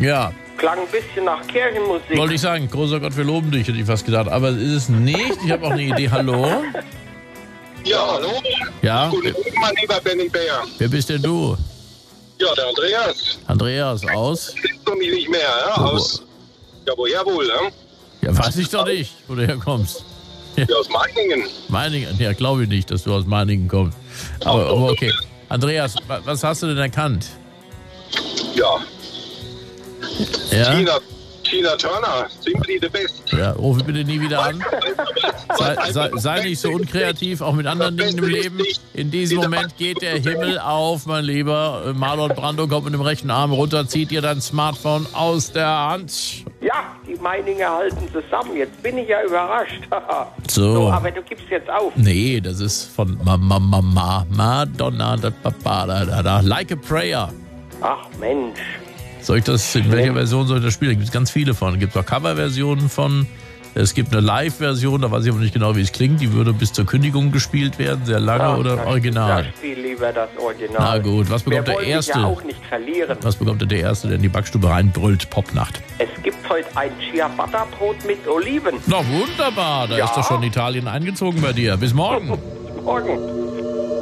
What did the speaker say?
Ja. Klang ein bisschen nach Kirchenmusik. Wollte ich sagen, großer Gott, wir loben dich, hätte ich fast gedacht. Aber ist es nicht. Ich habe auch eine Idee. Hallo? Ja, hallo? Ja? Guten Morgen, mein lieber Benny Bär. Wer bist denn du? Ja, der Andreas. Andreas, aus? Kennst du mich nicht mehr, ja? Aus. Ja, woher wohl, ja? Ja, weiß ich doch nicht, wo du herkommst. Ja, aus Meiningen. Meiningen? Ja, glaube ich nicht, dass du aus Meiningen kommst. Aber okay. Andreas, was hast du denn erkannt? Ja. Ja? Tina Turner, simply the best. Ja, rufe bitte nie wieder an. Sei nicht so unkreativ, auch mit anderen Dingen im Leben. In diesem Moment geht der Himmel auf, mein Lieber. Marlon Brando kommt mit dem rechten Arm runter, zieht dir dein Smartphone aus der Hand. Ja, die Meininger halten zusammen. Jetzt bin ich ja überrascht. So. Aber du gibst jetzt auf. Nee, das ist von Madonna, da. Like a Prayer. Ach Mensch. Soll ich das, in welcher Version soll ich das spielen? Da gibt es ganz viele von. Es gibt auch Coverversionen von. Es gibt eine Live-Version, da weiß ich aber nicht genau, wie es klingt. Die würde bis zur Kündigung gespielt werden, sehr lange oder original. Ich spiele lieber das Original. Na gut, was bekommt der Erste? Ja auch nicht verlieren. Was bekommt der Erste, der in die Backstube reinbrüllt? Popnacht. Es gibt heute ein Ciabatta-Brot mit Oliven. Na wunderbar, da ist doch schon Italien eingezogen bei dir. Bis morgen. Morgen.